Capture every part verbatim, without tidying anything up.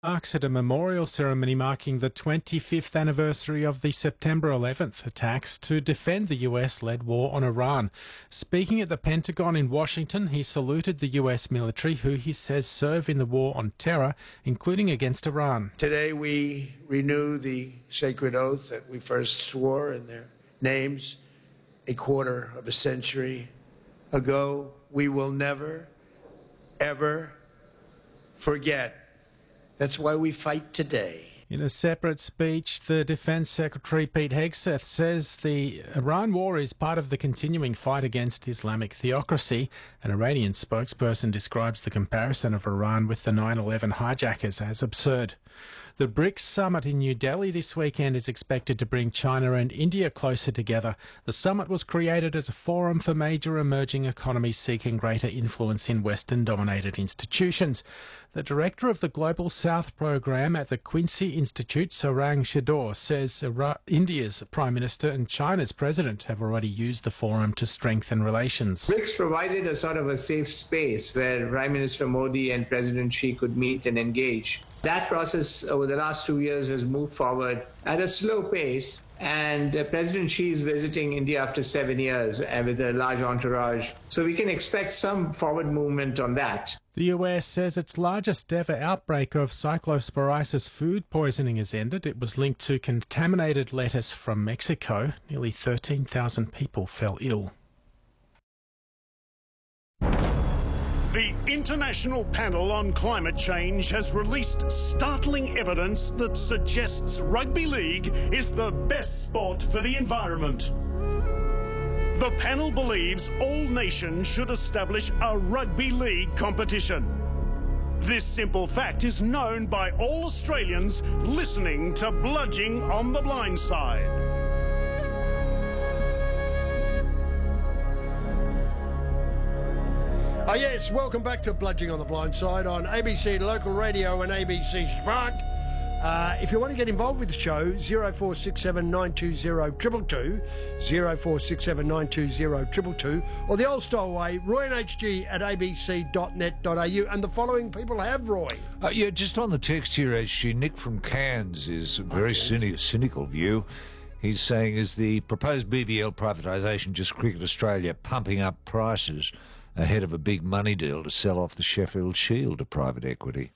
Marks at a memorial ceremony marking the twenty-fifth anniversary of the September eleventh attacks to defend the U S-led war on Iran. Speaking at the Pentagon in Washington, he saluted the U S military, who he says serve in the war on terror, including against Iran. Today we renew the sacred oath that we first swore in their names a quarter of a century ago. We will never, ever forget. That's why we fight today. In a separate speech, the Defence Secretary Pete Hegseth says the Iran war is part of the continuing fight against Islamic theocracy. An Iranian spokesperson describes the comparison of Iran with the nine eleven hijackers as absurd. The BRICS summit in New Delhi this weekend is expected to bring China and India closer together. The summit was created as a forum for major emerging economies seeking greater influence in Western-dominated institutions. The director of the Global South program at the Quincy Institute, Sarang Shidor, says India's Prime Minister and China's President have already used the forum to strengthen relations. BRICS provided a sort of a safe space where Prime Minister Modi and President Xi could meet and engage. That process over the last two years has moved forward at a slow pace, and uh, President Xi is visiting India after seven years uh, with a large entourage. So we can expect some forward movement on that. The U S says its largest ever outbreak of cyclosporiasis food poisoning has ended. It was linked to contaminated lettuce from Mexico. Nearly thirteen thousand people fell ill. The International Panel on Climate Change has released startling evidence that suggests rugby league is the best sport for the environment. The panel believes all nations should establish a rugby league competition. This simple fact is known by all Australians listening to Bludging on the Blind Side. Oh yes, welcome back to Bludging on the Blind Side on A B C Local Radio and A B C Spark. Uh, if you want to get involved with the show, zero four six seven nine two zero two two two, zero four six seven nine two zero two two two, or the old style way, roy and h g at a b c dot net dot a u. And the following people have, Roy. Uh, yeah, just on the text here, H G, Nick from Cairns is a very cynic, cynical view. He's saying, is the proposed B B L privatisation just Cricket Australia pumping up prices ahead of a big money deal to sell off the Sheffield Shield to private equity?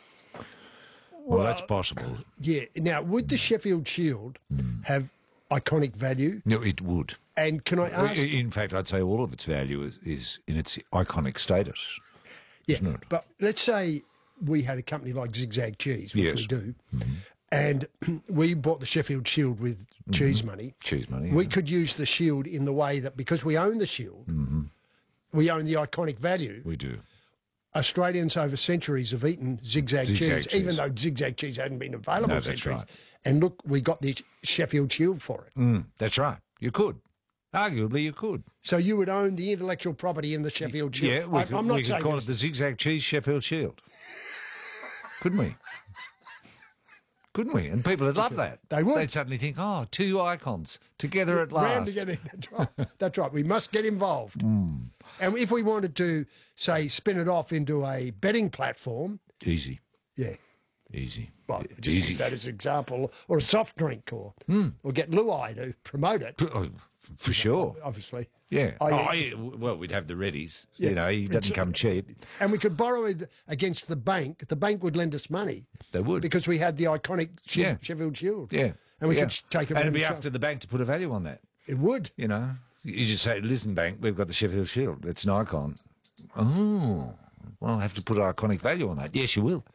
Well, well that's possible. Yeah. Now, would the Sheffield Shield mm. have iconic value? No, it would. And can I ask... In fact, I'd say all of its value is, is in its iconic status. Yeah, but let's say we had a company like Zigzag Cheese, which yes. we do, mm-hmm. and we bought the Sheffield Shield with mm-hmm. cheese money. Cheese money, We yeah. could use the Shield in the way that, because we own the Shield, mm-hmm. we own the iconic value. We do. Australians over centuries have eaten Zigzag, Zigzag cheese, cheese, even though Zigzag cheese hadn't been available no, for that's centuries. right. And look, we got the Sheffield Shield for it. Mm, that's right. You could. Arguably, you could. So you would own the intellectual property in the Sheffield Shield. Yeah, we I, could, I'm not we could saying call this. it the Zigzag Cheese Sheffield Shield. Couldn't we? Couldn't we? And people would love that. They would. They'd suddenly think, oh, two icons together at last. Round together. That's right. That's right. We must get involved. Mm. And if we wanted to, say, spin it off into a betting platform... Easy. Yeah. Easy. Well, just Easy. use that as an example, or a soft drink, or mm. or get Luai to promote it. Oh, for sure. Obviously. Yeah. Oh, yeah. Oh, yeah. Well, we'd have the readies. Yeah. You know, he doesn't come cheap. And we could borrow it against the bank. The bank would lend us money. They would. Because we had the iconic Sh- Yeah. Sheffield Shield. Yeah. And we yeah. could take it. And it'd be up to the bank to put a value on that. It would. You know, you just say, listen, bank, we've got the Sheffield Shield. It's an icon. Oh, well, I have to put an iconic value on that. Yes, you will.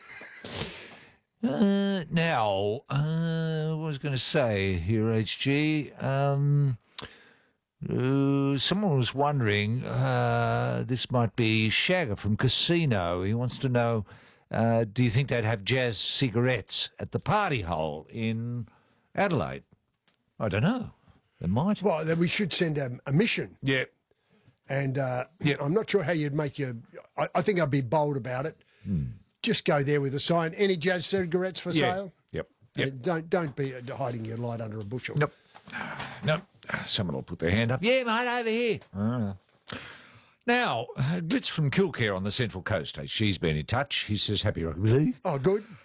Uh, now, uh, what was I going to say here, H G? Um, uh, someone was wondering, uh, this might be Shagger from Casino. He wants to know, uh, do you think they'd have jazz cigarettes at the party hole in Adelaide? I don't know. They might. Well, then we should send a, a mission. Yeah. And uh, Yeah. I'm not sure how you'd make your... I, I think I'd be bold about it. Hmm. Just go there with a sign, any jazz cigarettes for Yeah. sale? Yep. Yep. And don't don't be hiding your light under a bushel. Nope. Nope. Someone will put their hand up. Yeah, mate, over here. Oh. Now, uh, Glitz from Kilcare on the Central Coast. Hey, she's been in touch. He says, happy rugby league. Oh, good.